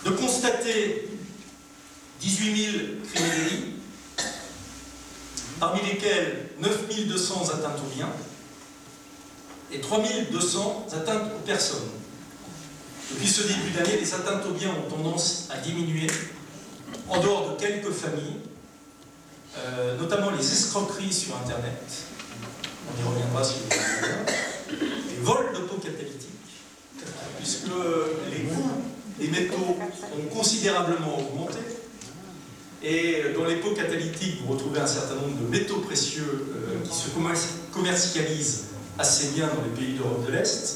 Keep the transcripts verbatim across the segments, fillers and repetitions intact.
de constater dix-huit mille crimes et délits, parmi lesquels neuf mille deux cents atteintes aux biens et trois mille deux cents atteintes aux personnes. Depuis ce début d'année, les atteintes aux biens ont tendance à diminuer, en dehors de quelques familles, euh, notamment les escroqueries sur Internet, on y reviendra sur les, les vols d'auto catalytiques, puisque les coûts des métaux ont considérablement augmenté, et dans les pots catalytiques, vous retrouvez un certain nombre de métaux précieux euh, qui se commercialisent assez bien dans les pays d'Europe de l'Est.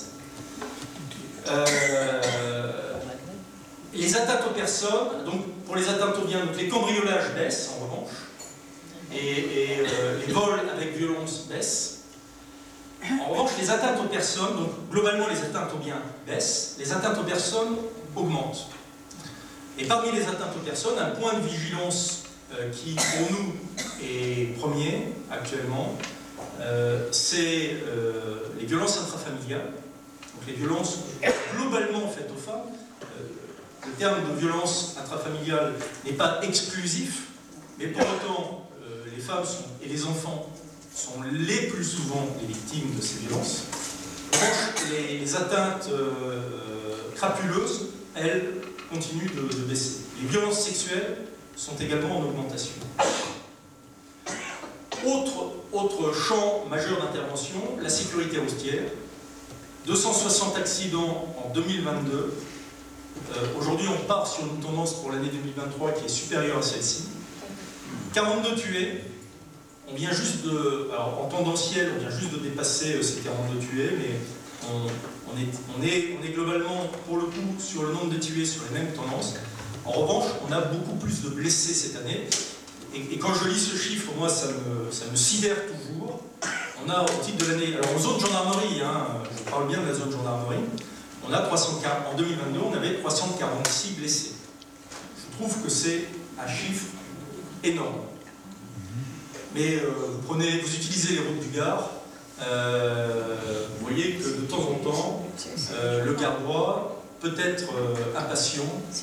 Euh, les atteintes aux personnes, donc pour les atteintes aux biens, donc les cambriolages baissent en revanche, et, et euh, les vols avec violence baissent. En revanche, les atteintes aux personnes, donc globalement les atteintes aux biens baissent, les atteintes aux personnes augmentent. Et parmi les atteintes aux personnes, un point de vigilance euh, qui, pour nous, est premier actuellement, euh, c'est euh, les violences intrafamiliales. Donc les violences globalement faites aux femmes. Euh, le terme de violence intrafamiliale n'est pas exclusif, mais pour autant, euh, les femmes sont, et les enfants sont les plus souvent les victimes de ces violences. En revanche, les, les atteintes euh, crapuleuses, elles, continuent de, de baisser. Les violences sexuelles sont également en augmentation. Autre, autre champ majeur d'intervention, la sécurité routière. deux cent soixante accidents en deux mille vingt-deux. Euh, Aujourd'hui, on part sur une tendance pour l'année deux mille vingt-trois qui est supérieure à celle-ci. quarante-deux tués. On vient juste de, alors en tendanciel, on vient juste de dépasser euh, ces quarante-deux tués, mais on, on, est, on, est, on est globalement, pour le coup, sur le nombre de tués, sur les mêmes tendances. En revanche, on a beaucoup plus de blessés cette année. Et, et quand je lis ce chiffre, moi, ça me, ça me sidère toujours. On a, au titre de l'année, alors en zone gendarmerie, hein, je parle bien de la zone gendarmerie, on a trois cent quarante, en deux mille vingt-deux, on avait trois cent quarante-six blessés. Je trouve que c'est un chiffre énorme. Mais euh, vous, prenez, vous utilisez les routes du Gard, euh, vous voyez que de temps en temps, euh, le Gardois peut être euh, impatient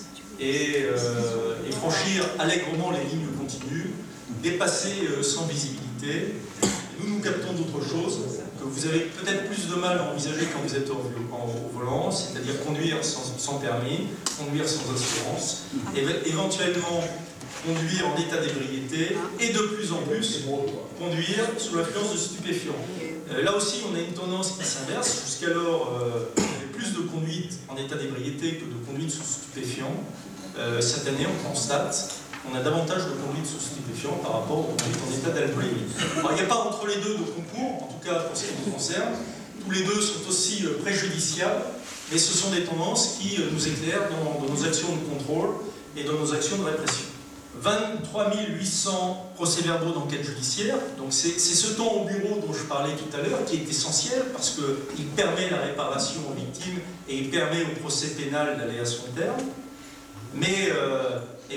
et, euh, et franchir allègrement les lignes continues, dépasser euh, sans visibilité. Nous, nous captons d'autres choses que vous avez peut-être plus de mal à envisager quand vous êtes au, au volant, c'est-à-dire conduire sans, sans permis, conduire sans assurance, et éventuellement conduire en état d'ébriété et de plus en plus conduire sous l'influence de stupéfiants. Euh, là aussi, on a une tendance qui s'inverse. Jusqu'alors, euh, il y avait plus de conduite en état d'ébriété que de conduite sous stupéfiants. Euh, cette année, on constate qu'on a davantage de conduite sous stupéfiants par rapport aux conduites en état d'alcoolémie. Alors, il n'y a pas entre les deux de concours, en tout cas pour ce qui nous concerne. Tous les deux sont aussi euh, préjudiciables, mais ce sont des tendances qui euh, nous éclairent dans, dans nos actions de contrôle et dans nos actions de répression. vingt-trois mille huit cents procès-verbaux d'enquête judiciaire, donc c'est ce temps au bureau dont je parlais tout à l'heure qui est essentiel parce qu'il permet la réparation aux victimes et il permet au procès pénal d'aller à son terme. Mais euh, et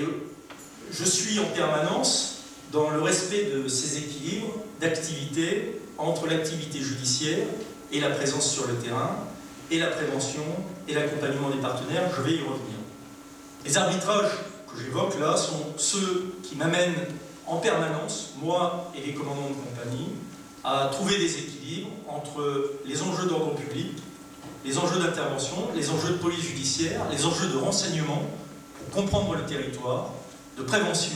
je suis en permanence dans le respect de ces équilibres d'activité entre l'activité judiciaire et la présence sur le terrain, et la prévention et l'accompagnement des partenaires, je vais y revenir. Les arbitrages que j'évoque là sont ceux qui m'amènent en permanence, moi et les commandants de compagnie, à trouver des équilibres entre les enjeux d'ordre public, les enjeux d'intervention, les enjeux de police judiciaire, les enjeux de renseignement, pour comprendre le territoire, de prévention,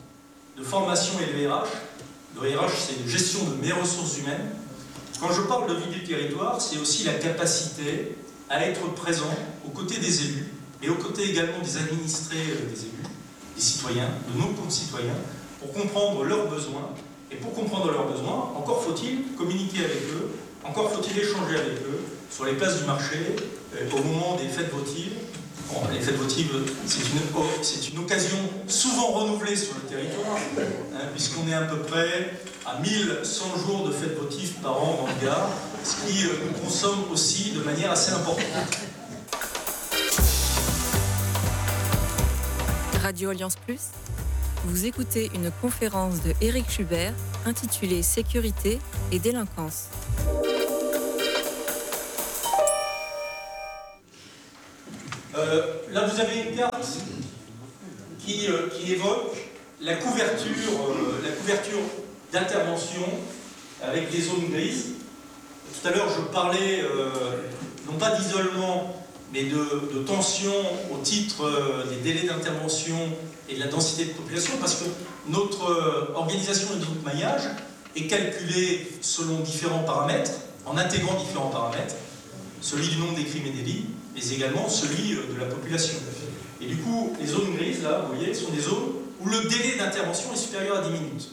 de formation et de R H. Le R H, c'est de gestion de mes ressources humaines. Quand je parle de vie du territoire, c'est aussi la capacité à être présent aux côtés des élus, et aux côtés également des administrés des élus, des citoyens, de nos concitoyens, pour comprendre leurs besoins. Et pour comprendre leurs besoins, encore faut-il communiquer avec eux, encore faut-il échanger avec eux sur les places du marché, euh, au moment des fêtes votives. Bon, les fêtes votives, c'est une, oh, c'est une occasion souvent renouvelée sur le territoire, hein, puisqu'on est à peu près à mille cent jours de fêtes votives par an dans le Gard, ce qui euh, nous consomme aussi de manière assez importante. Radio Alliance Plus, vous écoutez une conférence de Éric Schubert intitulée Sécurité et délinquance. Euh, Euh, là, vous avez une carte qui, euh, qui évoque la couverture, euh, la couverture d'intervention avec des zones grises. Tout à l'heure, je parlais euh, non pas d'isolement, mais de, de tension au titre euh, des délais d'intervention et de la densité de population, parce que notre euh, organisation et notre maillage est calculé selon différents paramètres, en intégrant différents paramètres, celui du nombre des crimes et délits, mais également celui euh, de la population. Et du coup, les zones grises, là, vous voyez, sont des zones où le délai d'intervention est supérieur à dix minutes.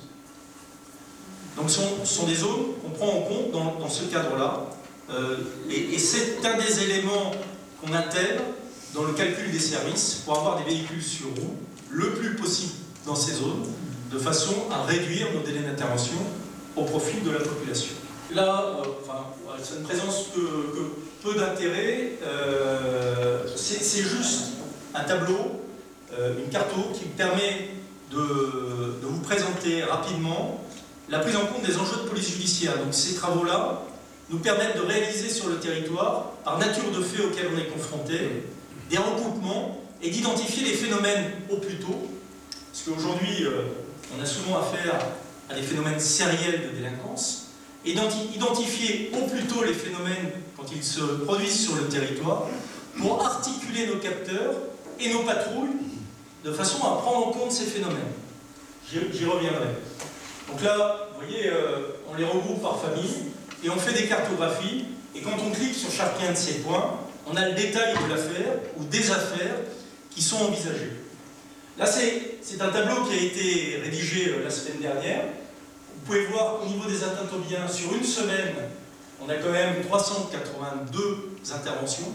Donc ce sont, sont des zones qu'on prend en compte dans, dans ce cadre-là, euh, et, et c'est un des éléments qu'on intègre dans le calcul des services pour avoir des véhicules sur roue le plus possible dans ces zones, de façon à réduire nos délais d'intervention au profit de la population. Là, euh, enfin, ça ne présente que, que peu d'intérêt, euh, c'est juste un tableau, euh, une carte qui permet de, de vous présenter rapidement la prise en compte des enjeux de police judiciaire. Donc ces travaux-là nous permettent de réaliser sur le territoire, par nature de faits auxquels on est confronté, des recoupements et d'identifier les phénomènes au plus tôt. Parce qu'aujourd'hui, euh, on a souvent affaire à des phénomènes sériels de délinquance. Et identifier au plus tôt les phénomènes quand ils se produisent sur le territoire pour articuler nos capteurs et nos patrouilles de façon à prendre en compte ces phénomènes. J'y reviendrai. Donc là, vous voyez, euh, on les regroupe par famille et on fait des cartographies. Et quand on clique sur chacun de ces points, on a le détail de l'affaire ou des affaires qui sont envisagées. Là, c'est un tableau qui a été rédigé euh, la semaine dernière. Vous pouvez voir qu'au niveau des atteintes aux biens, sur une semaine, on a quand même trois cent quatre-vingt-deux interventions.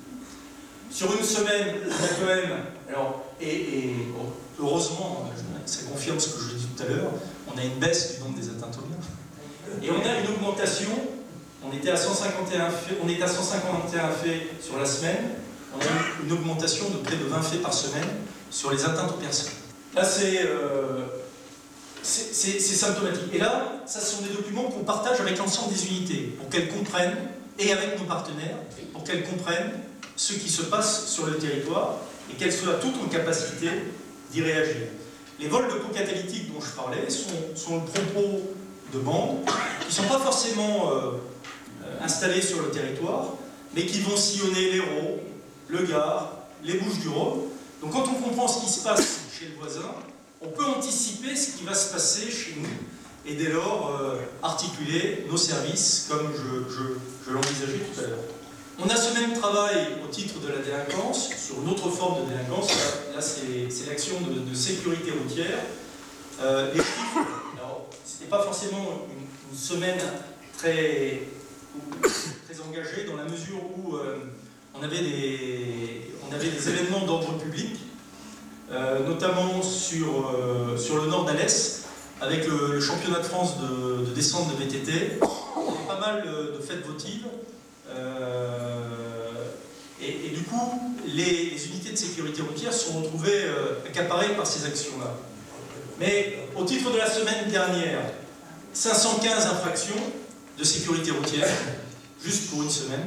Sur une semaine, on a quand même, alors, et, et bon, heureusement, ça confirme ce que je disais tout à l'heure, on a une baisse du nombre des atteintes aux biens. Et on a une augmentation, on était à cent cinquante et un faits, on est à cent cinquante et un faits sur la semaine, on a une augmentation de près de vingt faits par semaine sur les atteintes aux personnes. Là, c'est... Euh, C'est symptomatique. Et là, ça ce sont des documents qu'on partage avec l'ensemble des unités, pour qu'elles comprennent, et avec nos partenaires, pour qu'elles comprennent ce qui se passe sur le territoire, et qu'elles soient toutes en capacité d'y réagir. Les vols de peau catalytique dont je parlais sont, sont le propos de bandes, qui ne sont pas forcément euh, installés sur le territoire, mais qui vont sillonner l'Hérault, le Gard, les Bouches-du-Rhône. Donc quand on comprend ce qui se passe chez le voisin, on peut anticiper ce qui va se passer chez nous et dès lors euh, articuler nos services comme je, je, je l'envisageais tout à l'heure. On a ce même travail au titre de la délinquance, sur une autre forme de délinquance, là, là c'est l'action de, de sécurité routière. Euh, les chiffres, alors ce n'était pas forcément une, une semaine très, très engagée dans la mesure où euh, on, avait des, on avait des événements d'ordre public. Euh, notamment sur, euh, sur le nord d'Alès, avec le, le championnat de France de, de descente de V T T. Il y a pas mal de fêtes votives. Euh, et, et du coup, les, les unités de sécurité routière sont retrouvées euh, accaparées par ces actions-là. Mais au titre de la semaine dernière, cinq cent quinze infractions de sécurité routière, juste pour une semaine,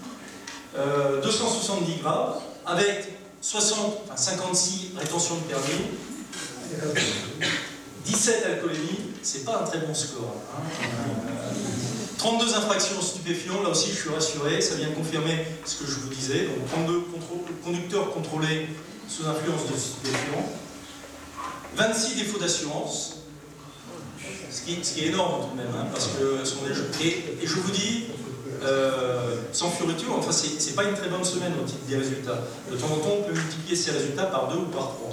euh, deux cent soixante-dix graves, avec soixante, enfin cinquante-six rétentions de permis, dix-sept alcoolémies, c'est pas un très bon score. Hein. Euh, trente-deux infractions stupéfiants, là aussi je suis rassuré, ça vient confirmer ce que je vous disais. Donc trente-deux conducteurs contrôlés sous influence de stupéfiants, vingt-six défauts d'assurance, ce qui, ce qui est énorme tout de même, hein, parce que ce sont des jeux. Et, et je vous dis, Euh, sans fioriture, enfin c'est pas une très bonne semaine au titre des résultats. De temps en temps, on peut multiplier ces résultats par deux ou par trois.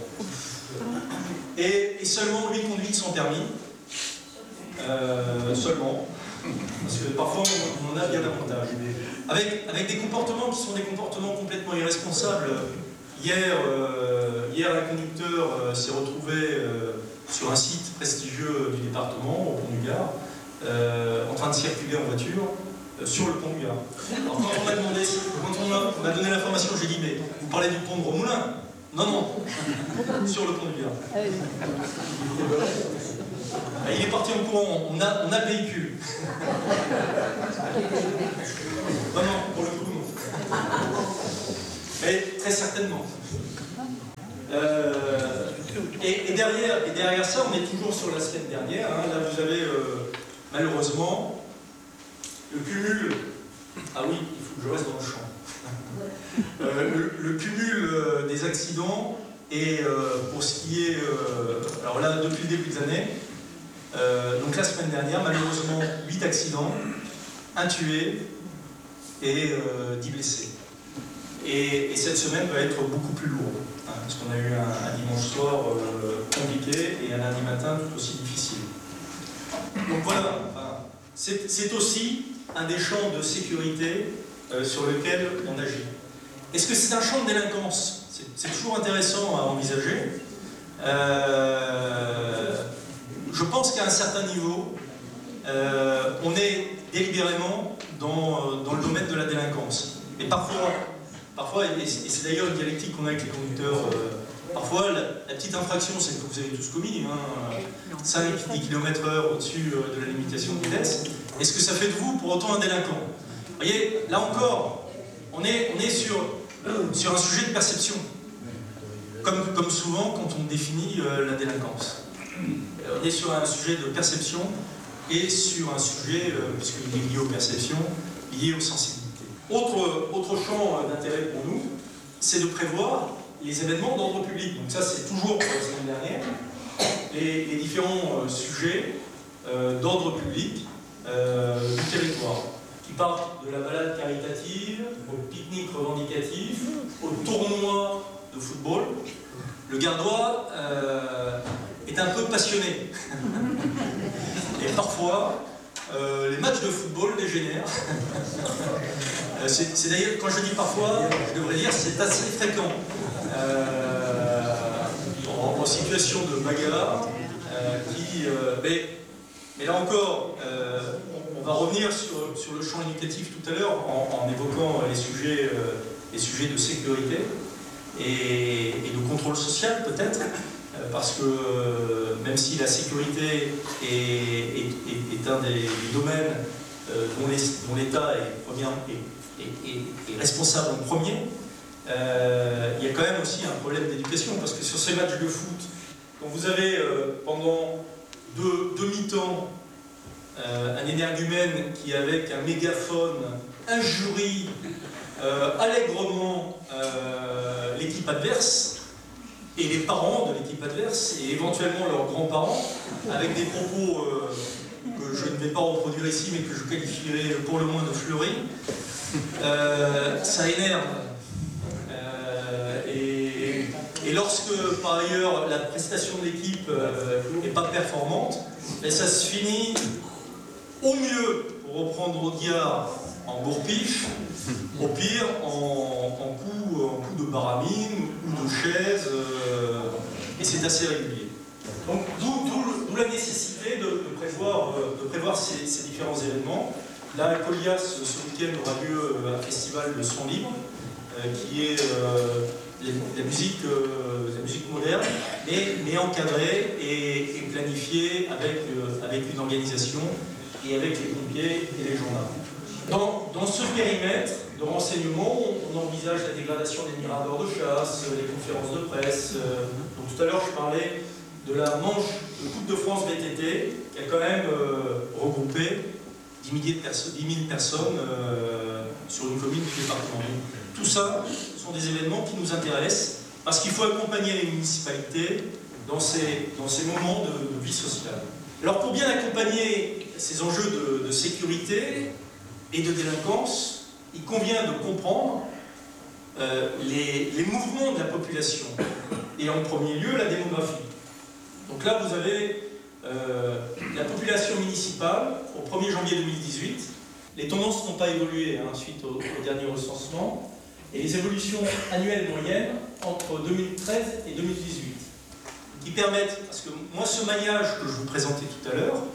Et, et seulement huit conduites sans permis. Euh, seulement. Parce que parfois, on, on en a bien davantage. Avec, avec des comportements qui sont des comportements complètement irresponsables. Hier, euh, hier un conducteur euh, s'est retrouvé euh, sur un site prestigieux du département, au Pont du Gard, euh, en train de circuler en voiture. Sur le pont du Gard. Alors quand on m'a demandé, quand on m'a donné l'information, j'ai dit mais vous parlez du pont de Romoulin? Non, non, sur le pont du Gard. Il est parti en courant, on a, on a le véhicule. Non, non, pour le coup, non. Mais très certainement. Euh, et, et, derrière, et derrière ça, on est toujours sur la semaine dernière. Hein. Là, vous avez euh, malheureusement le cumul. Ah oui, il faut que je reste dans le champ. Euh, le, le cumul euh, des accidents et euh, pour ce qui est... Euh, alors là, depuis le début de l'année, euh, donc la semaine dernière, malheureusement, huit accidents, un tué et euh, dix blessés. Et, et cette semaine va être beaucoup plus lourde, hein, parce qu'on a eu un, un dimanche soir euh, compliqué et un lundi matin tout aussi difficile. Donc voilà, enfin, c'est aussi un des champs de sécurité euh, sur lequel on agit. Est-ce que c'est un champ de délinquance? C'est toujours intéressant à envisager. Euh, je pense qu'à un certain niveau, euh, on est délibérément dans, dans le domaine de la délinquance. Et parfois, parfois et c'est d'ailleurs une dialectique qu'on a avec les conducteurs, euh, parfois la, la petite infraction, c'est que vous avez tous commis, hein, cinq à dix kilomètres heure au-dessus de la limitation de vitesse. Est-ce que ça fait de vous pour autant un délinquant? Vous voyez, là encore, on est, on est sur, sur un sujet de perception. Comme, comme souvent quand on définit euh, la délinquance. On est sur un sujet de perception et sur un sujet, euh, puisqu'il est lié aux perceptions, lié aux sensibilités. Autre, autre champ d'intérêt pour nous, c'est de prévoir les événements d'ordre public. Donc ça, c'est toujours pour la semaine dernière, les, les différents euh, sujets euh, d'ordre public euh, du territoire, qui partent de la balade caritative, au pique-nique revendicatif, au tournoi de football. Le Gardois euh, est un peu passionné. Et parfois, euh, les matchs de football dégénèrent. C'est d'ailleurs, quand je dis parfois, je devrais dire c'est assez fréquent. Euh, en, en situation de bagarre, euh, qui... Euh, mais, mais là encore, euh, on, on va revenir sur, sur le champ éducatif tout à l'heure en, en évoquant les sujets, euh, les sujets de sécurité. Et, et de contrôle social peut-être, euh, parce que euh, même si la sécurité est, est, est, est un des, des domaines euh, dont l'État est, est, est, est responsable en premier, euh, il y a quand même aussi un problème d'éducation, parce que sur ces matchs de foot, quand vous avez euh, pendant deux, deux mi-temps euh, un énergumène qui, avec un mégaphone, injurie Euh, allègrement euh, l'équipe adverse et les parents de l'équipe adverse et éventuellement leurs grands-parents avec des propos euh, que je ne vais pas reproduire ici mais que je qualifierai pour le moins de fleuris, euh, ça énerve. Euh, et, et lorsque par ailleurs la prestation de l'équipe n'est euh, pas performante, ben, ça se finit au mieux, pour reprendre Audiard, en gourpiche, au pire en, en coup en coup de baramine ou de chaise, euh, et c'est assez régulier. Donc d'où la nécessité de, de, prévoir, de prévoir ces, ces différents événements. Là, à Colias, ce week-end aura lieu un festival de son libre, euh, qui est euh, la, la, musique, euh, la musique moderne, mais, mais encadrée et, et planifiée avec, euh, avec une organisation et avec les pompiers et les gendarmes. Dans, dans ce périmètre de renseignement, on, on envisage la dégradation des miradors de chasse, les conférences de presse. Euh, donc tout à l'heure, je parlais de la manche de Coupe de France V T T, qui a quand même euh, regroupé dix mille personnes euh, sur une commune du département. Tout ça, ce sont des événements qui nous intéressent, parce qu'il faut accompagner les municipalités dans ces, dans ces moments de, de vie sociale. Alors pour bien accompagner ces enjeux de, de sécurité et de délinquance, il convient de comprendre euh, les, les mouvements de la population, et en premier lieu la démographie. Donc là vous avez euh, la population municipale au premier janvier deux mille dix-huit. Les tendances n'ont pas évolué hein, suite au, au dernier recensement, et les évolutions annuelles moyennes entre deux mille treize et deux mille dix-huit, qui permettent, parce que moi ce maillage que je vous présentais tout à l'heure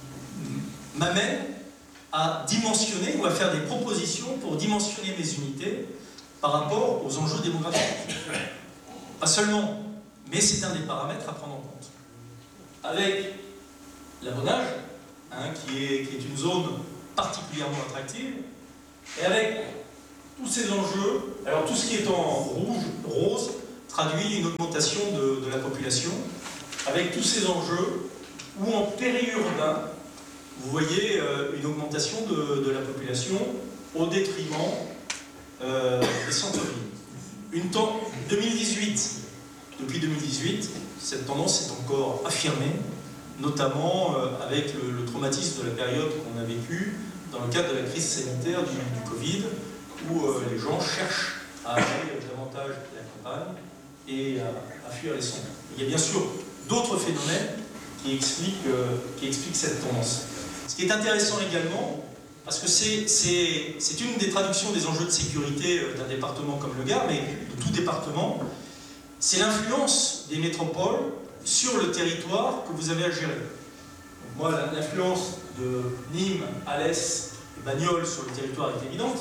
m'amène à dimensionner ou à faire des propositions pour dimensionner mes unités par rapport aux enjeux démographiques. Pas seulement, mais c'est un des paramètres à prendre en compte. Avec l'abonnage, hein, qui, est, qui est une zone particulièrement attractive, et avec tous ces enjeux Alors tout ce qui est en rouge, rose, traduit une augmentation de, de la population, avec tous ces enjeux, où en périurbain, vous voyez euh, une augmentation de, de la population au détriment euh, des centres-villes. Une temps, deux mille dix-huit, depuis deux mille dix-huit, cette tendance est encore affirmée, notamment euh, avec le, le traumatisme de la période qu'on a vécue dans le cadre de la crise sanitaire du, du Covid, où euh, les gens cherchent à aller davantage à la campagne et à, à fuir les centres. Il y a bien sûr d'autres phénomènes qui expliquent, euh, qui expliquent cette tendance. Ce qui est intéressant également, parce que c'est une des traductions des enjeux de sécurité d'un département comme le Gard, mais de tout département, c'est l'influence des métropoles sur le territoire que vous avez à gérer. Donc moi, l'influence de Nîmes, Alès et Bagnols sur le territoire est évidente,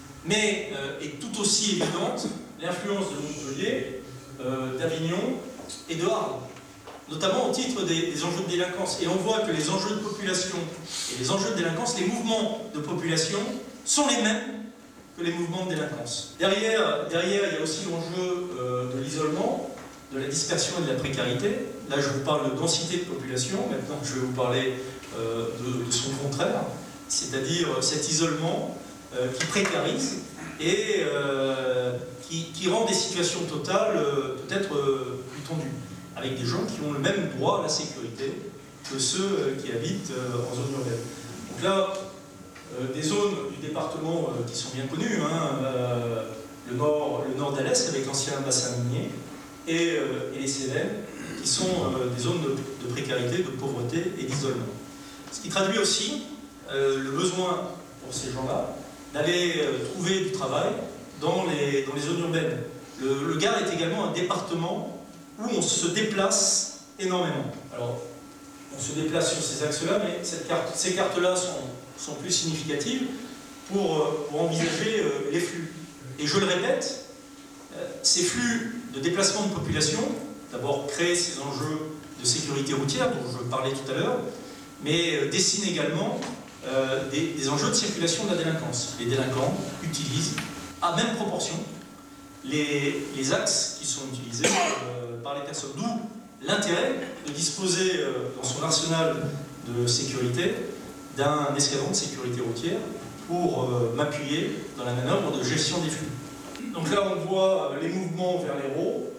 mais euh, est tout aussi évidente l'influence de Montpellier, euh, d'Avignon et de Arles, notamment au titre des, des enjeux de délinquance. Et on voit que les enjeux de population et les enjeux de délinquance, les mouvements de population sont les mêmes que les mouvements de délinquance. Derrière, derrière il y a aussi l'enjeu euh, de l'isolement, de la dispersion et de la précarité. Là, je vous parle de densité de population. Maintenant, je vais vous parler euh, de, de son contraire, c'est-à-dire cet isolement euh, qui précarise et euh, qui, qui rend des situations totales euh, peut-être euh, plus tendues, avec des gens qui ont le même droit à la sécurité que ceux qui habitent en zone urbaine. Donc là, euh, des zones du département euh, qui sont bien connues, hein, euh, le nord, le nord d'Alès avec l'ancien bassin minier, et, euh, et les Cévennes, qui sont euh, des zones de, de précarité, de pauvreté et d'isolement. Ce qui traduit aussi euh, le besoin pour ces gens-là d'aller euh, trouver du travail dans les, dans les zones urbaines. Le, le Gard est également un département où on se déplace énormément. Alors, on se déplace sur ces axes-là, mais cette carte, ces cartes-là sont, sont plus significatives pour, pour envisager euh, les flux. Et je le répète, euh, ces flux de déplacement de population, d'abord créent ces enjeux de sécurité routière dont je parlais tout à l'heure, mais euh, dessinent également euh, des, des enjeux de circulation de la délinquance. Les délinquants utilisent à même proportion les, les axes qui sont utilisés euh, par les personnes. D'où l'intérêt de disposer euh, dans son arsenal de sécurité d'un escadron de sécurité routière pour euh, m'appuyer dans la manœuvre de gestion des flux. Donc là, on voit les mouvements vers l'Hérault,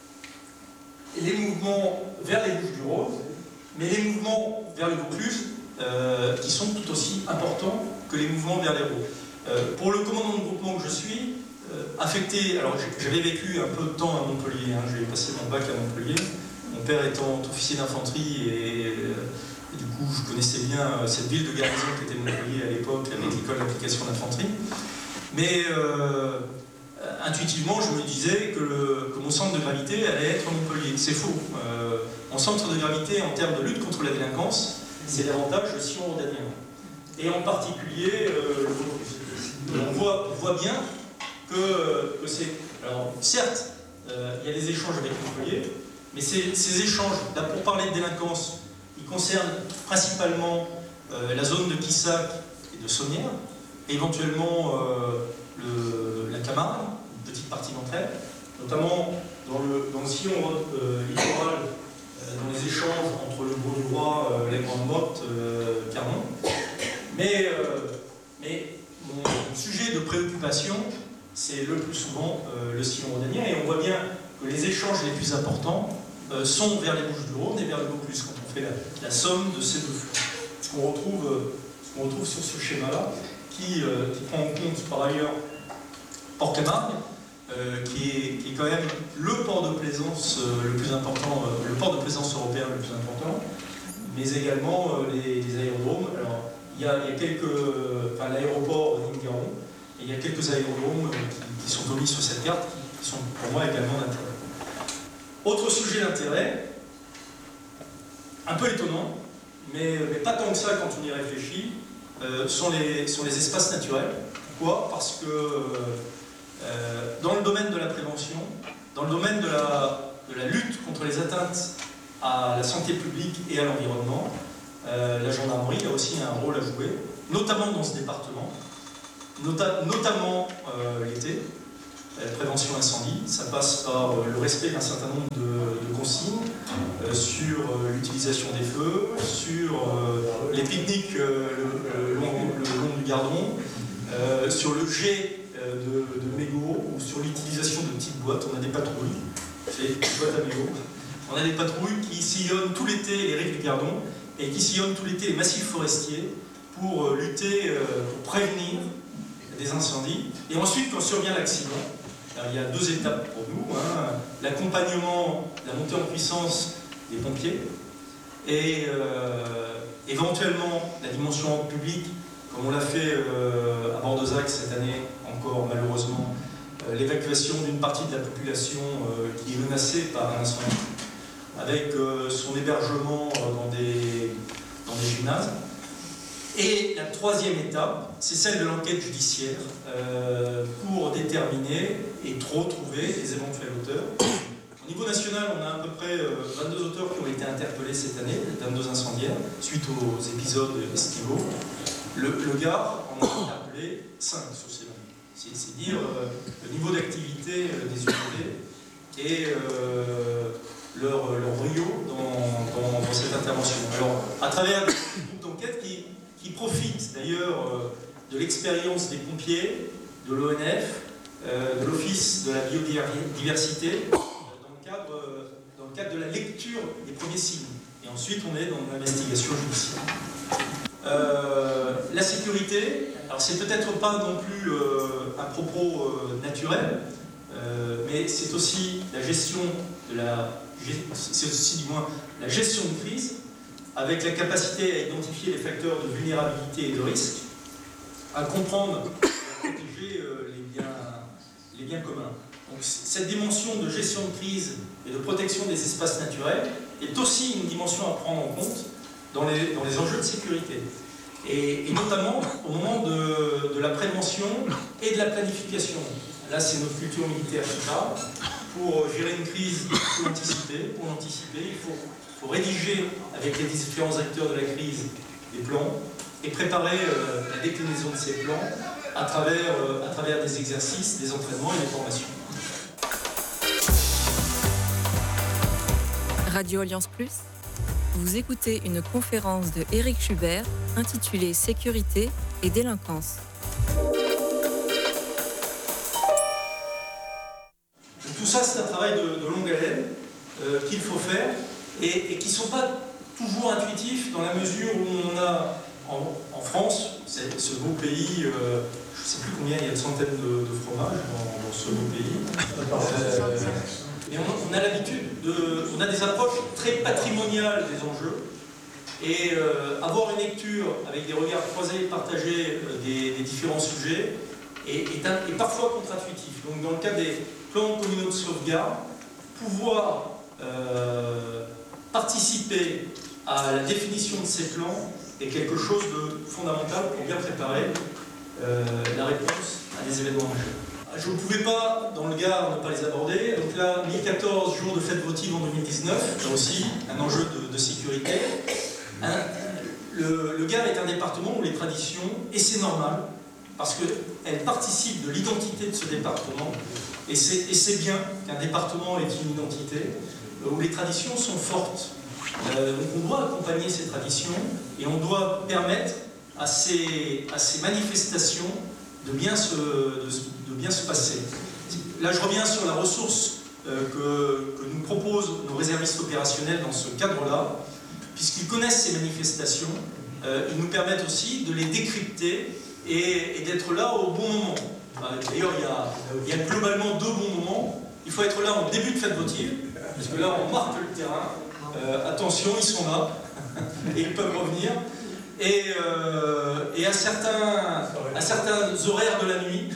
et les mouvements vers les Bouches-du-Rhône, mais les mouvements vers le Vaucluse, euh, qui sont tout aussi importants que les mouvements vers l'Hérault. Euh, pour le commandement de groupement que je suis, euh, affecté, alors j'avais vécu un peu de temps à Montpellier, hein, j'ai passé mon bac à Montpellier, mon père étant officier d'infanterie et, et du coup je connaissais bien cette ville de garnison qui était Montpellier à l'époque avec l'école d'application d'infanterie. Mais euh, intuitivement je me disais que, le, que mon centre de gravité allait être Montpellier. C'est faux. Euh, mon centre de gravité en termes de lutte contre la délinquance, c'est davantage le sillon rhodanien. Et en particulier euh, le Vaucluse. On voit, on voit bien que, que c'est... Alors certes, euh, il y a des échanges avec Montpellier, mais ces, ces échanges, là pour parler de délinquance, ils concernent principalement euh, la zone de Quissac et de Sommières, et éventuellement euh, le, la Camargue, une petite partie d'entre elles, notamment dans le, dans le sillon euh, littoral, euh, dans les échanges entre le Grau-du-Roi, euh, les Grandes Mottes, euh, Carnon. Mais, euh, mais mon, mon sujet de préoccupation, c'est le plus souvent euh, le sillon rhodanien, et on voit bien que les échanges les plus importants euh, sont vers les Bouches-du-Rhône et vers le Vaucluse, quand on fait la, la somme de ces deux flux. Ce qu'on retrouve, euh, ce qu'on retrouve sur ce schéma-là, qui, euh, qui prend en compte par ailleurs Port-Camargue, euh, qui, est, qui est quand même le port de plaisance euh, le plus important, euh, le port de plaisance européen le plus important, mais également euh, les, les aérodromes. Alors, il y a, il y a quelques, enfin l'aéroport Nîmes-Garons, et il y a quelques aérodromes qui, qui sont omis sur cette carte, qui, qui sont pour moi également d'intérêt. Autre sujet d'intérêt, un peu étonnant, mais, mais pas tant que ça quand on y réfléchit, euh, sont, les, sont les espaces naturels. Pourquoi? Parce que euh, dans le domaine de la prévention, dans le domaine de la, de la lutte contre les atteintes à la santé publique et à l'environnement, euh, la gendarmerie a aussi un rôle à jouer, notamment dans ce département, nota, notamment euh, l'été, la prévention incendie. Ça passe par le respect d'un certain nombre de, de consignes euh, sur euh, l'utilisation des feux, sur euh, les pique-niques euh, le, le, long, le long du Gardon, euh, sur le jet euh, de, de mégots ou sur l'utilisation de petites boîtes. On a des patrouilles, c'est des boîtes à mégots. On a des patrouilles qui sillonnent tout l'été les rives du Gardon et qui sillonnent tout l'été les massifs forestiers pour euh, lutter, euh, pour prévenir des incendies. Et ensuite, quand survient l'accident, il y a deux étapes pour nous, hein. L'accompagnement, la montée en puissance des pompiers et euh, éventuellement la dimension publique, comme on l'a fait euh, à Bordezac cette année, encore malheureusement, euh, l'évacuation d'une partie de la population euh, qui est menacée par un incendie, avec euh, son hébergement euh, dans, des, dans des gymnases. Et la troisième étape, c'est celle de l'enquête judiciaire euh, pour déterminer et retrouver les éventuels auteurs. Au niveau national, on a à peu près euh, vingt-deux auteurs qui ont été interpellés cette année, vingt-deux incendiaires, suite aux épisodes estivaux. Le, le Gard en a interpellé cinq sur ces vingt. C'est dire euh, le niveau d'activité euh, des unités et euh, leur, leur brio dans, dans, dans cette intervention. Alors, à travers des groupes d'enquête qui qui profitent d'ailleurs euh, de l'expérience des pompiers, de l'O N F, euh, de l'Office de la biodiversité, euh, dans, le cadre, euh, dans le cadre de la lecture des premiers signes. Et ensuite, on est dans l'investigation judiciaire. Euh, la sécurité, alors c'est peut-être pas non plus euh, un propos euh, naturel, euh, mais c'est aussi la gestion de la, c'est aussi du moins la gestion de crise, avec la capacité à identifier les facteurs de vulnérabilité et de risque, à comprendre et à protéger euh, les, biens, les biens communs. Donc, cette dimension de gestion de crise et de protection des espaces naturels est aussi une dimension à prendre en compte dans les, dans les enjeux de sécurité. Et, et notamment au moment de, de la prévention et de la planification. Là, c'est notre culture militaire qui parle. Pour gérer une crise, il faut anticiper. Pour l'anticiper, il faut... Il faut rédiger avec les différents acteurs de la crise des plans et préparer euh, la déclinaison de ces plans à travers, euh, à travers des exercices, des entraînements et des formations. Radio Alliance Plus, vous écoutez une conférence de Éric Schubert intitulée Sécurité et délinquance. Tout ça, c'est un travail de, de longue haleine euh, qu'il faut faire. Et, et qui ne sont pas toujours intuitifs dans la mesure où on a en, en France, c'est ce beau pays, euh, je ne sais plus combien, il y a une centaine de, de fromages dans, dans ce beau pays. Euh, mais on, on a l'habitude, de, on a des approches très patrimoniales des enjeux. Et euh, avoir une lecture avec des regards croisés et partagés euh, des, des différents sujets est, est, un, est parfois contre-intuitif. Donc dans le cas des plans communaux de sauvegarde, pouvoir euh, participer à la définition de ces plans est quelque chose de fondamental pour bien préparer euh, la réponse à des événements majeurs. Je ne pouvais pas, dans le Gard, ne pas les aborder. Donc là, mille quatorze jours de fête votive en deux mille dix-neuf, là aussi, un enjeu de, de sécurité. Un, le, le Gard est un département où les traditions, et c'est normal, parce qu'elles participent de l'identité de ce département, et c'est bien qu'un département ait une identité, où les traditions sont fortes. Euh, donc on doit accompagner ces traditions et on doit permettre à ces, à ces manifestations de bien, se, de, de bien se passer. Là je reviens sur la ressource euh, que, que nous proposent nos réservistes opérationnels dans ce cadre-là, puisqu'ils connaissent ces manifestations, euh, ils nous permettent aussi de les décrypter et, et d'être là au bon moment. D'ailleurs il y a, il y a globalement deux bons moments. Il faut être là en début de fête votive, parce que là on marque le terrain. Euh, attention, ils sont là et ils peuvent revenir. Et, euh, et à, certains, à certains horaires de la nuit,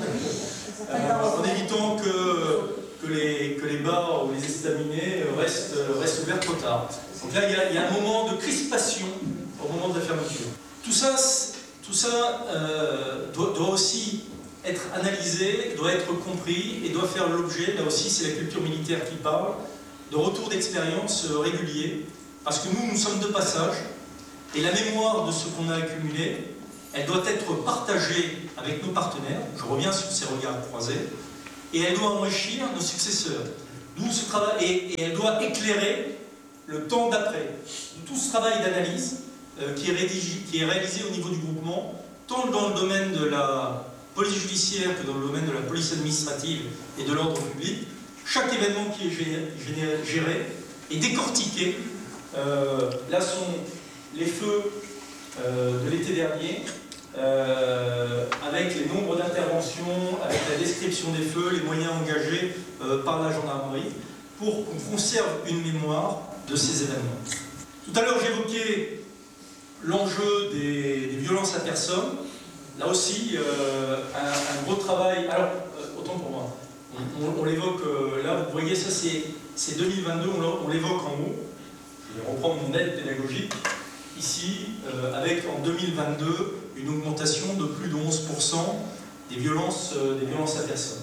euh, en évitant que, que, les, que les bars ou les estaminets restent, restent ouverts trop tard. Donc là, il y a, il y a un moment de crispation au moment de la fermeture. Tout ça, tout ça euh, doit, doit aussi être analysé, doit être compris et doit faire l'objet, là aussi c'est la culture militaire qui parle, de retours d'expérience réguliers, parce que nous, nous sommes de passage, et la mémoire de ce qu'on a accumulé, elle doit être partagée avec nos partenaires, je reviens sur ces regards croisés, et elle doit enrichir nos successeurs. D'où ce travail, et, et elle doit éclairer le temps d'après. Tout ce travail d'analyse euh, qui, qui est réalisé au niveau du groupement, tant dans le domaine de la police judiciaire que dans le domaine de la police administrative et de l'ordre public, chaque événement qui est géré, géré est décortiqué. Euh, là sont les feux euh, de l'été dernier, euh, avec les nombres d'interventions, avec la description des feux, les moyens engagés euh, par la gendarmerie, pour qu'on conserve une mémoire de ces événements. Tout à l'heure, j'évoquais l'enjeu des, des violences à personne. Là aussi, euh, un, un gros travail. Alors, euh, autant pour moi, on, on, on l'évoque euh, là, vous voyez, ça c'est deux mille vingt-deux, on, on l'évoque en haut. Je vais reprendre mon aide pédagogique. Ici, euh, avec en deux mille vingt-deux, une augmentation de plus de onze pour cent des violences, euh, des violences à personne.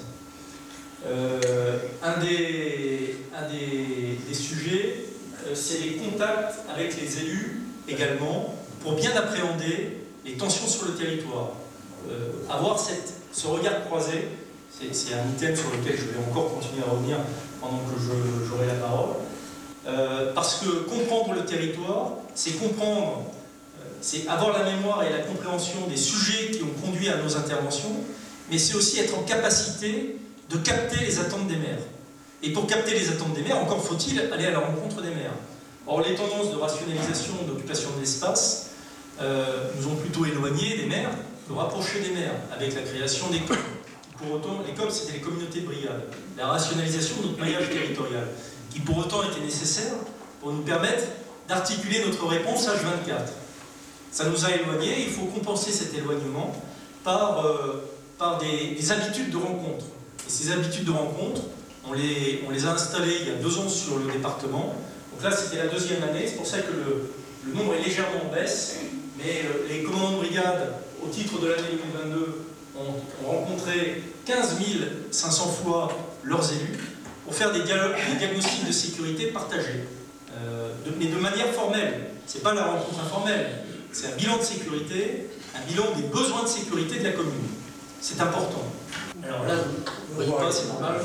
Euh, un des, un des, des sujets, euh, c'est les contacts avec les élus également, pour bien appréhender les tensions sur le territoire. Euh, avoir cette, ce regard croisé, c'est un item sur lequel je vais encore continuer à revenir pendant que j'aurai la parole. Euh, parce que comprendre le territoire, c'est comprendre, euh, c'est avoir la mémoire et la compréhension des sujets qui ont conduit à nos interventions, mais c'est aussi être en capacité de capter les attentes des maires. Et pour capter les attentes des maires, encore faut-il aller à la rencontre des maires. Or, les tendances de rationalisation, d'occupation de l'espace euh, nous ont plutôt éloignés des maires, que rapprochés des maires, avec la création des C O M. Pour autant, les C O M, c'était les communautés de brigade. La rationalisation de notre maillage territorial, qui pour autant était nécessaire pour nous permettre d'articuler notre réponse H vingt-quatre. Ça nous a éloignés, il faut compenser cet éloignement par, euh, par des, des habitudes de rencontre. Et ces habitudes de rencontre, on les, on les a installées il y a deux ans sur le département. Donc là, c'était la deuxième année, c'est pour ça que le, le nombre est légèrement en baisse, mais euh, les commandants de brigade, au titre de l'année deux mille vingt-deux, ont, ont rencontré quinze mille cinq cents fois leurs élus, pour faire des, des diagnostics de sécurité partagés, euh, de, mais de manière formelle. Ce n'est pas la rencontre informelle, c'est un bilan de sécurité, un bilan des besoins de sécurité de la commune. C'est important. Alors là, vous ne voyez pas, c'est normal.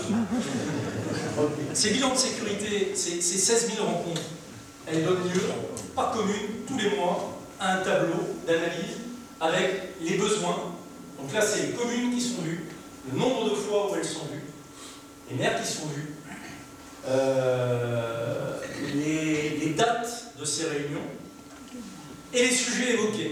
Ces bilans de sécurité, ces seize mille rencontres, elles donnent lieu, par commune, tous les mois, à un tableau d'analyse avec les besoins. Donc là, c'est les communes qui sont vues, le nombre de fois où elles sont vues, les maires qui sont vus, euh, les, les dates de ces réunions et les sujets évoqués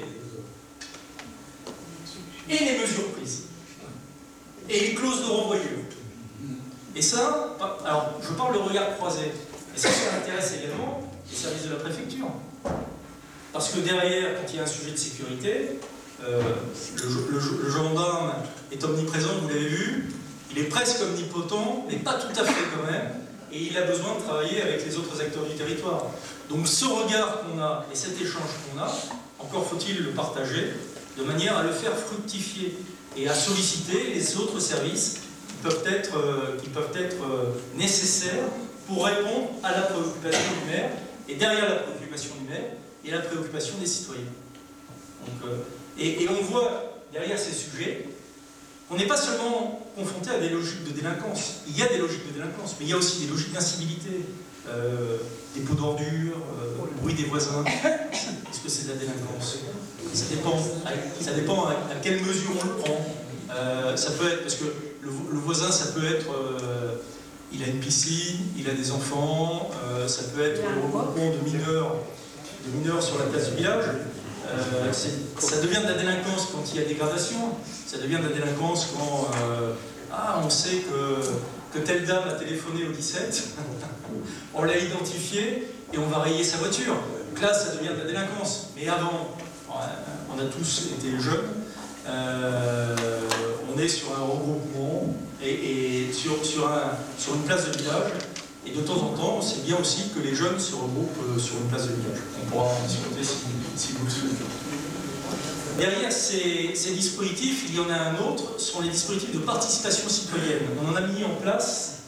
et les mesures prises et les clauses de renvoyure. Et ça, alors je parle de regard croisé, et ça, ça intéresse également les services de la préfecture. Parce que derrière, quand il y a un sujet de sécurité, euh, le, le, le gendarme est omniprésent, vous l'avez vu. Il est presque omnipotent, mais pas tout à fait quand même, et il a besoin de travailler avec les autres acteurs du territoire. Donc ce regard qu'on a, et cet échange qu'on a, encore faut-il le partager, de manière à le faire fructifier, et à solliciter les autres services qui peuvent être, euh, qui peuvent être euh, nécessaires pour répondre à la préoccupation du maire, et derrière la préoccupation du maire, et la préoccupation des citoyens. Donc, euh, et, et on voit derrière ces sujets, on n'est pas seulement confronté à des logiques de délinquance. Il y a des logiques de délinquance, mais il y a aussi des logiques d'incivilité. Euh, des pots d'ordures, euh, le bruit des voisins. Est-ce que c'est de la délinquance? Ça dépend. Ça dépend à, à quelle mesure on le prend. Euh, ça peut être, parce que le, le voisin, ça peut être, euh, il a une piscine, il a des enfants, euh, ça peut être le regroupement de mineurs, de mineurs sur la place du village. Euh, ça devient de la délinquance quand il y a dégradation, ça devient de la délinquance quand euh, ah, on sait que, que telle dame a téléphoné au dix-sept, on l'a identifié et on va rayer sa voiture. Donc là, ça devient de la délinquance. Mais avant, on a tous été jeunes, euh, on est sur un regroupement et, et sur, sur, un, sur une place de village. Et de temps en temps, c'est bien aussi que les jeunes se regroupent sur une place de village. On pourra en discuter si, si vous le souhaitez. Derrière ces, ces dispositifs, il y en a un autre, ce sont les dispositifs de participation citoyenne. On en a mis en place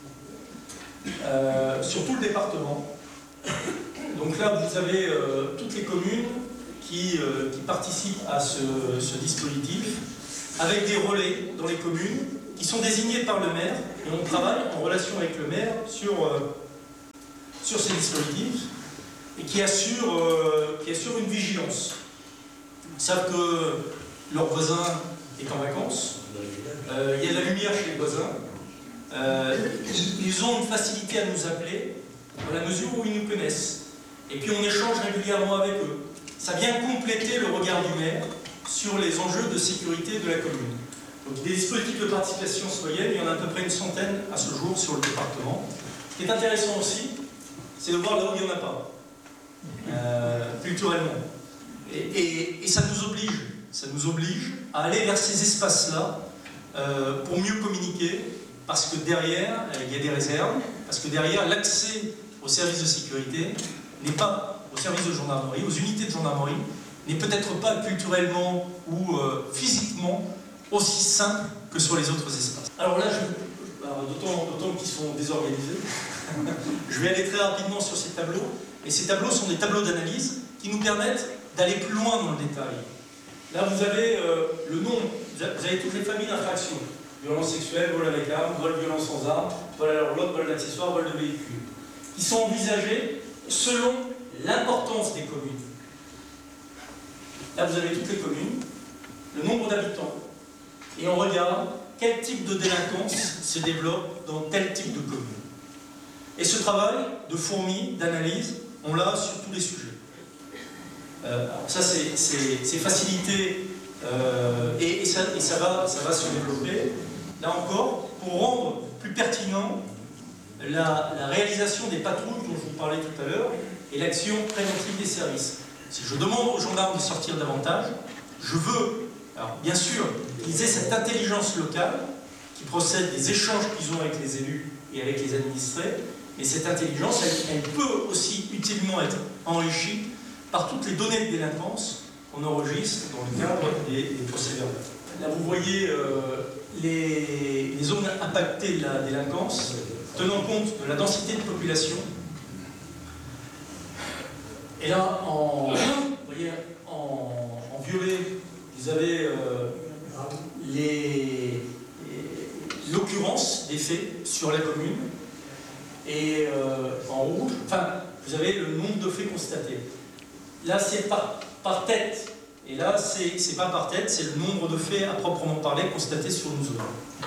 euh, sur tout le département. Donc là, vous avez euh, toutes les communes qui, euh, qui participent à ce, ce dispositif, avec des relais dans les communes, qui ils sont désignés par le maire et on travaille en relation avec le maire sur, euh, sur ces dispositifs et qui assurent, euh, qui assurent une vigilance. Ils savent que leur voisin est en vacances, euh, il y a de la lumière chez les voisins, euh, ils ont une facilité à nous appeler dans la mesure où ils nous connaissent. Et puis on échange régulièrement avec eux. Ça vient compléter le regard du maire sur les enjeux de sécurité de la commune. Donc des dispositifs de participation citoyenne, il y en a à peu près une centaine à ce jour sur le département. Ce qui est intéressant aussi, c'est de voir là où il n'y en a pas, euh, culturellement. Et, et, et ça nous oblige, ça nous oblige à aller vers ces espaces-là euh, pour mieux communiquer, parce que derrière, euh, il y a des réserves, parce que derrière, l'accès aux services de sécurité n'est pas, aux services de gendarmerie, aux unités de gendarmerie, n'est peut-être pas culturellement ou euh, physiquement aussi simple que sur les autres espaces. Alors là, d'autant qu'ils sont désorganisés, je vais aller très rapidement sur ces tableaux, et ces tableaux sont des tableaux d'analyse qui nous permettent d'aller plus loin dans le détail. Là, vous avez euh, le nombre, vous avez toutes les familles d'infractions, violence sexuelle, vol avec arme, vol violence sans arme, vol à l'heure vol d'accessoires, vol de véhicules, qui sont envisagés selon l'importance des communes. Là, vous avez toutes les communes, le nombre d'habitants, et on regarde quel type de délinquance se développe dans tel type de commune. Et ce travail de fourmi, d'analyse, on l'a sur tous les sujets. Euh, alors ça, c'est facilité, euh, et, et, ça, et ça, va, ça va se développer. Là encore, pour rendre plus pertinent la, la réalisation des patrouilles dont je vous parlais tout à l'heure, et l'action préventive des services. Si je demande aux gendarmes de sortir davantage, je veux, alors bien sûr, qu'ils aient cette intelligence locale qui procède des échanges qu'ils ont avec les élus et avec les administrés, mais cette intelligence, elle, elle peut aussi utilement être enrichie par toutes les données de délinquance qu'on enregistre dans le cadre des, des procès-verbaux. Là, vous voyez euh, les, les zones impactées de la délinquance, tenant compte de la densité de population. Et là, en, vous voyez, en, en violet, vous avez euh, l'occurrence des faits sur la commune. Et euh, en rouge, enfin, vous avez le nombre de faits constatés. Là, c'est par, par tête. Et là, c'est pas par tête, c'est le nombre de faits à proprement parler constatés sur une zone.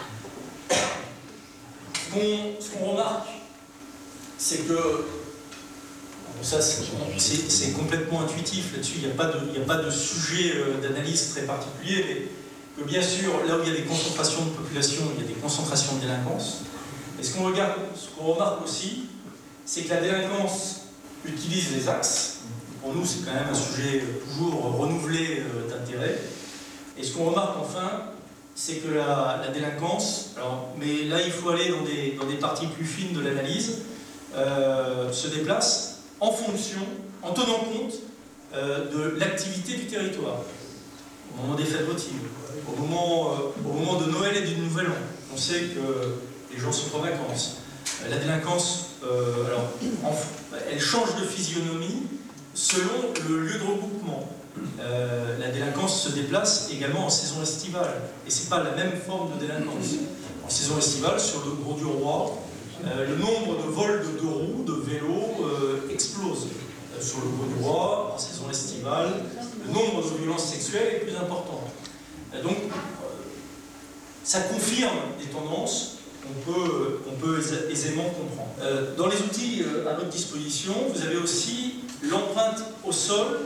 Ce qu'on remarque, c'est que bon, ça, c'est complètement intuitif là-dessus, il n'y a pas de, il n'y a pas de sujet euh, d'analyse très particulier, mais que bien sûr, là où il y a des concentrations de population, il y a des concentrations de délinquance. Et ce qu'on regarde, ce qu'on remarque aussi, c'est que la délinquance utilise les axes. Pour nous, c'est quand même un sujet toujours renouvelé euh, d'intérêt. Et ce qu'on remarque enfin, c'est que la, la délinquance, alors, mais là il faut aller dans des, dans des parties plus fines de l'analyse, euh, se déplace en fonction, en tenant compte euh, de l'activité du territoire. Au moment des fêtes votives, au moment, euh, au moment de Noël et du Nouvel An, on sait que les gens sont en vacances. Euh, la délinquance, euh, alors, en, elle change de physionomie selon le lieu de regroupement. Euh, la délinquance se déplace également en saison estivale, et c'est pas la même forme de délinquance. En saison estivale, sur le Gros du Roi, euh, le nombre de vols de deux roues, de vélos, euh, explose. Euh, sur le Gros du Roi, en saison estivale, le nombre de violences sexuelles est plus important. Euh, donc, euh, ça confirme des tendances qu'on peut, qu'on peut aisément comprendre. Euh, dans les outils euh, à notre disposition, vous avez aussi l'empreinte au sol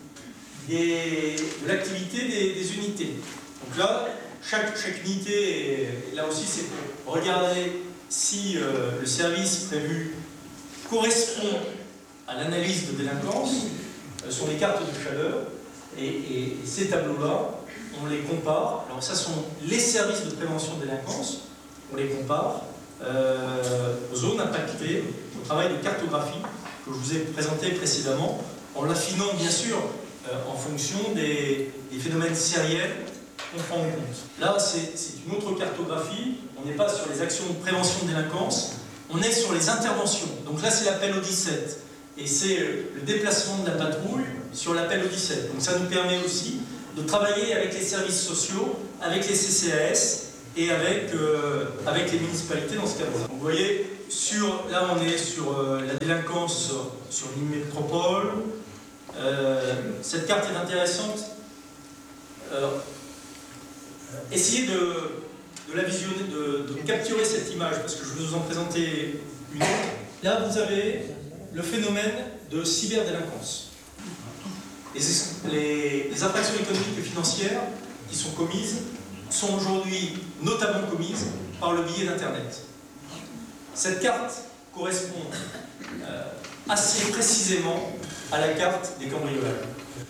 Des, de l'activité des, des unités. Donc là, chaque, chaque unité, est, là aussi c'est pour regarder si euh, le service prévu correspond à l'analyse de délinquance, euh, sur les cartes de chaleur, et, et, et ces tableaux-là, on les compare. Alors ça sont les services de prévention de délinquance, on les compare euh, aux zones impactées, au travail de cartographie que je vous ai présenté précédemment, en l'affinant bien sûr Euh, en fonction des, des phénomènes sériels qu'on prend en compte. Là, c'est une autre cartographie. On n'est pas sur les actions de prévention de délinquance, on est sur les interventions. Donc là, c'est l'appel au dix-sept. Et c'est le déplacement de la patrouille sur l'appel au dix-sept. Donc ça nous permet aussi de travailler avec les services sociaux, avec les C C A S, et avec, euh, avec les municipalités dans ce cadre-là. Vous voyez, sur, là on est sur euh, la délinquance sur, sur l'île métropole. Euh, cette carte est intéressante. Euh, essayez de, de la visionner, de, de capturer cette image, parce que je vais vous en présenter une autre. Là vous avez le phénomène de cyberdélinquance. Les, les, les infractions économiques et financières qui sont commises sont aujourd'hui notamment commises par le biais d'Internet. Cette carte correspond euh, assez précisément à la carte des cambriolages.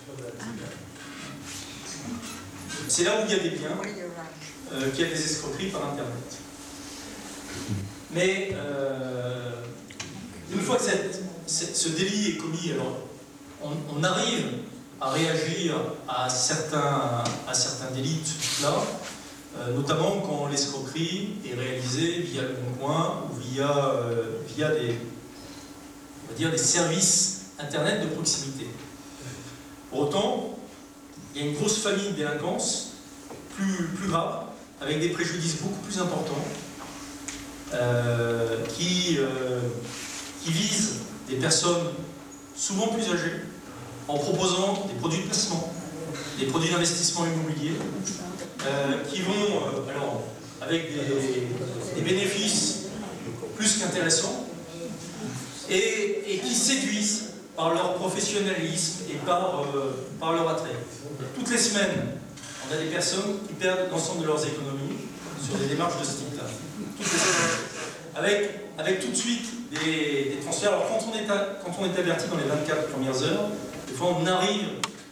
C'est là où il y a des biens, euh, qu'il y a des escroqueries par Internet. Mais euh, une fois que cette, cette, ce délit est commis, alors on, on arrive à réagir à certains, à certains délits là, euh, notamment quand l'escroquerie est réalisée via le Bon Coin ou via, euh, via des, on va dire des services Internet de proximité. Pour autant, il y a une grosse famille de délinquance plus, plus grave, avec des préjudices beaucoup plus importants, euh, qui, euh, qui visent des personnes souvent plus âgées, en proposant des produits de placement, des produits d'investissement immobilier, euh, qui vont, euh, alors, avec des, des bénéfices plus qu'intéressants, et, et qui séduisent par leur professionnalisme et par, euh, par leur attrait. Toutes les semaines, on a des personnes qui perdent l'ensemble de leurs économies sur des démarches de ce type-là. Toutes les semaines. Avec, avec tout de suite des, des transferts. Alors quand on, est à, quand on est averti dans les vingt-quatre premières heures, des fois on arrive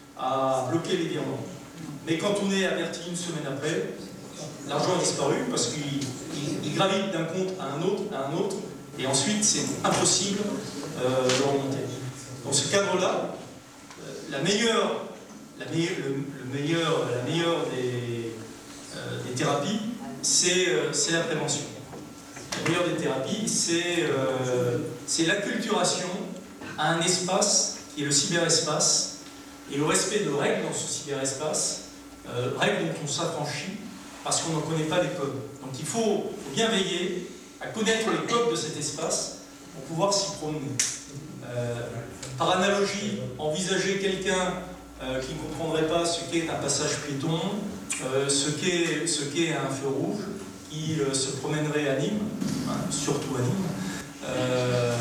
à bloquer les virements. Mais quand on est averti une semaine après, l'argent a disparu parce qu'il il, il gravite d'un compte à un autre, à un autre, et ensuite c'est impossible euh, de remonter. Dans ce cadre-là, la meilleure, la meilleure, le, le meilleur, la meilleure des, euh, des thérapies, c'est euh, la prévention. La meilleure des thérapies, c'est euh, l'acculturation à un espace qui est le cyberespace et le respect de règles dans ce cyberespace, euh, règles dont on s'affranchit parce qu'on n'en connaît pas les codes. Donc il faut, faut bien veiller à connaître les codes de cet espace pour pouvoir s'y promener. Euh, par analogie, envisager quelqu'un euh, qui ne comprendrait pas ce qu'est un passage piéton, euh, ce qu'est ce qu'est un feu rouge, qui euh, se promènerait à Nîmes, hein, surtout à Nîmes, euh,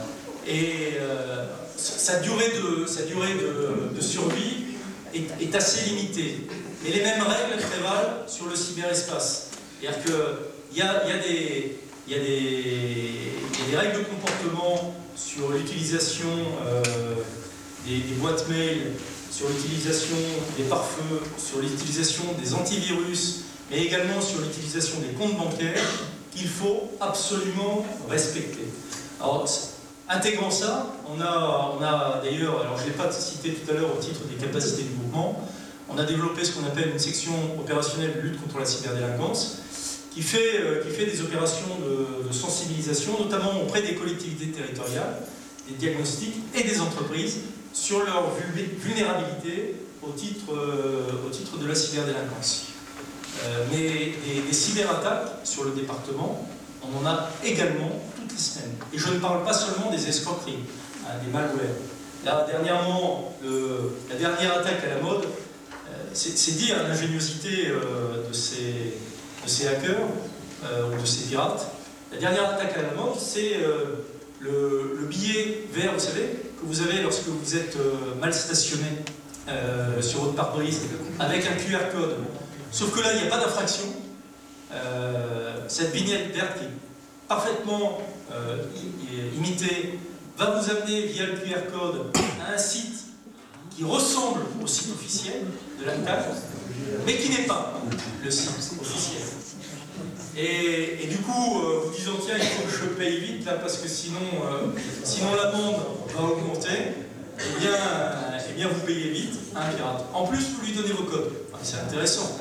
et euh, sa durée de, sa durée de, de survie est, est assez limitée. Et les mêmes règles prévalent sur le cyberespace. C'est-à-dire qu'il y a, y a des... Il y, a des, il y a des règles de comportement sur l'utilisation euh, des, des boîtes mail, sur l'utilisation des pare-feux, sur l'utilisation des antivirus, mais également sur l'utilisation des comptes bancaires qu'il faut absolument respecter. Alors, intégrant ça, on a, on a d'ailleurs, alors je ne l'ai pas cité tout à l'heure au titre des capacités de mouvement, on a développé ce qu'on appelle une section opérationnelle de lutte contre la cyberdélinquance, Qui fait, euh, qui fait des opérations de, de sensibilisation, notamment auprès des collectivités territoriales, des diagnostics et des entreprises sur leur vulnérabilité au titre, euh, au titre de la cyberdélinquance. Euh, mais des, des cyberattaques sur le département, on en a également toutes les semaines. Et je ne parle pas seulement des escroqueries, hein, des malwares. Là, dernièrement, le, la dernière attaque à la mode, euh, c'est dire l'ingéniosité euh, de ces... de ces hackers euh, ou de ces pirates. La dernière attaque à la mode, c'est euh, le, le billet vert, vous savez, que vous avez lorsque vous êtes euh, mal stationné euh, sur votre pare-brise, avec un Q R code. Sauf que là, il n'y a pas d'infraction. Euh, cette vignette verte qui est parfaitement euh, imitée va vous amener via le Q R code à un site qui ressemble au site officiel de l'attaque, mais qui n'est pas le site officiel. Et, et du coup, euh, vous disant tiens, il faut que je paye vite là parce que sinon, euh, sinon l'amende va augmenter, eh bien, euh, eh bien vous payez vite un pirate. En plus, vous lui donnez vos codes. Enfin, c'est intéressant.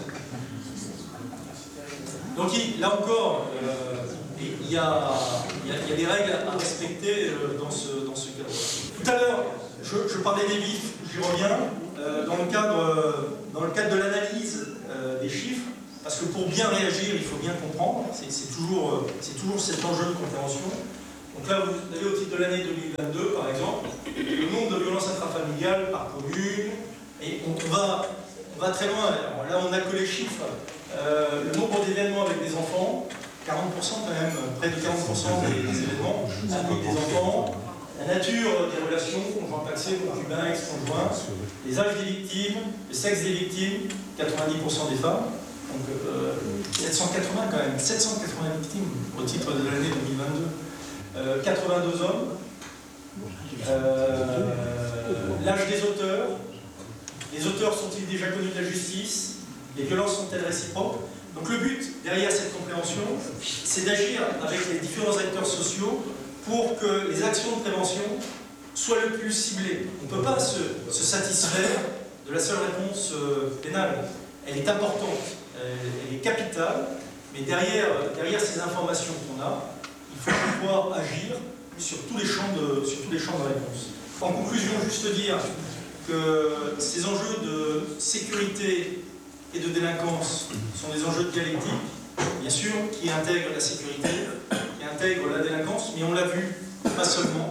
Donc il, là encore, euh, il, y a, il, y a, il y a des règles à respecter euh, dans ce, dans ce cadre. Tout à l'heure, je, je parlais des vifs, j'y reviens. Euh, dans, le cadre, euh, dans le cadre de l'analyse euh, des chiffres, parce que pour bien réagir, il faut bien comprendre, c'est toujours, toujours cet enjeu de compréhension. Donc là, vous avez au titre de l'année deux mille vingt-deux, par exemple, le nombre de violences intrafamiliales par commune, et on va, on va très loin. Alors là, on n'a que les chiffres. Euh, le nombre d'événements avec des enfants, quarante pour cent quand même, près de quarante pour cent des, des événements avec des enfants, la nature des relations, conjoint pacsé, concubin, ex-conjoint, les âges des victimes, le sexe des victimes, quatre-vingt-dix pour cent des femmes, donc euh, sept cent quatre-vingts quand même, sept cent quatre-vingts victimes au titre de l'année deux mille vingt-deux. Euh, quatre-vingt-deux hommes, euh, l'âge des auteurs, les auteurs sont-ils déjà connus de la justice, les violences sont-elles réciproques? Donc le but derrière cette compréhension, c'est d'agir avec les différents acteurs sociaux pour que les actions de prévention soient le plus ciblées. On ne peut pas se, se satisfaire de la seule réponse euh, pénale. Elle est importante, elle, elle est capitale, mais derrière, derrière ces informations qu'on a, il faut pouvoir agir sur tous les champs de, sur tous les champs de réponse. En conclusion, juste dire que ces enjeux de sécurité et de délinquance sont des enjeux de dialectique, bien sûr, qui intègrent la sécurité, qui intègrent la délinquance, mais on l'a vu, pas seulement.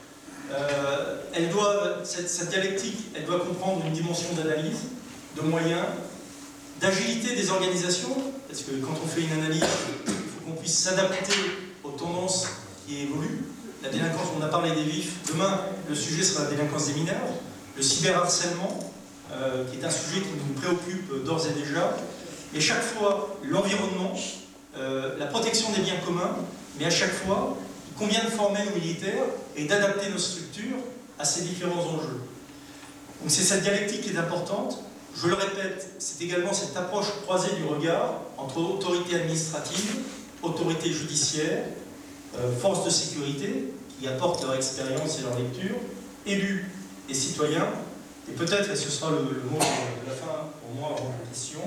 Euh, elle doit, cette, cette dialectique, elle doit comprendre une dimension d'analyse, de moyens, d'agilité des organisations, parce que quand on fait une analyse, il faut qu'on puisse s'adapter aux tendances qui évoluent. La délinquance, on a parlé des vifs. Demain, le sujet sera la délinquance des mineurs, le cyberharcèlement, euh, qui est un sujet qui nous préoccupe d'ores et déjà. Et chaque fois, l'environnement, euh, la protection des biens communs, mais à chaque fois, il convient de former nos militaires et d'adapter nos structures à ces différents enjeux. Donc c'est cette dialectique qui est importante. Je le répète, c'est également cette approche croisée du regard entre autorité administrative, autorité judiciaire, euh, forces de sécurité, qui apportent leur expérience et leur lecture, élus et citoyens, et peut-être, et ce sera le, le mot de la fin pour moi avant la question,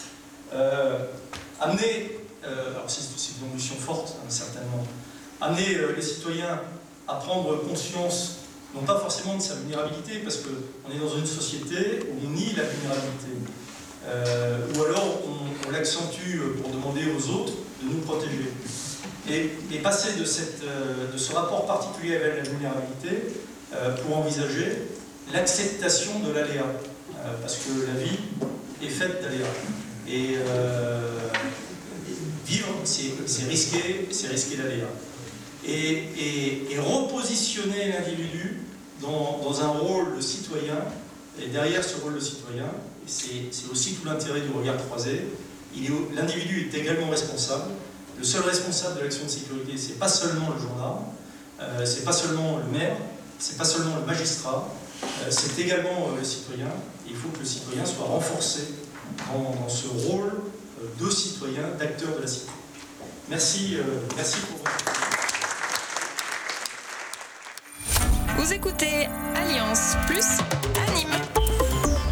euh, amener, euh, alors c'est une ambition forte, hein, certainement, amener euh, les citoyens à prendre conscience, non pas forcément de sa vulnérabilité, parce qu'on est dans une société où on nie la vulnérabilité, euh, ou alors on, on l'accentue pour demander aux autres de nous protéger. Et, et passer de, cette, euh, de ce rapport particulier avec la vulnérabilité euh, pour envisager l'acceptation de l'aléa, euh, parce que la vie est faite d'aléas. Et euh, vivre, c'est risquer, c'est risquer l'aléa. Et, et, et repositionner l'individu dans, dans un rôle de citoyen, et derrière ce rôle de citoyen, c'est aussi tout l'intérêt du regard croisé, l'individu est également responsable. Le seul responsable de l'action de sécurité, c'est pas seulement le gendarme, euh, c'est pas seulement le maire, c'est pas seulement le magistrat, euh, c'est également euh, le citoyen. Et il faut que le citoyen soit renforcé dans, dans ce rôle euh, de citoyen, d'acteur de la cité. Merci, euh, merci pour votre... Vous écoutez Alliance Plus Anime.